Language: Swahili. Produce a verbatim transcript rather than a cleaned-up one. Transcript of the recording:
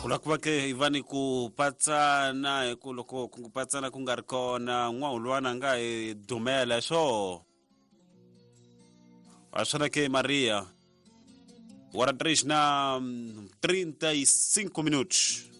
Kulakuwa ke ivani kupatsana kuloko kupatsana kungarikona ngwaulwana ngae dumela so ashana ke Maria. Hora três na trinta e cinco minutos.